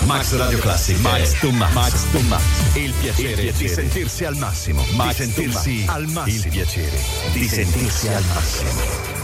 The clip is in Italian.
Max Radio Classic. Max to Max. Max to Max. Il piacere di sentirsi al massimo. Max di sentirsi al massimo. Il piacere di sentirsi al massimo.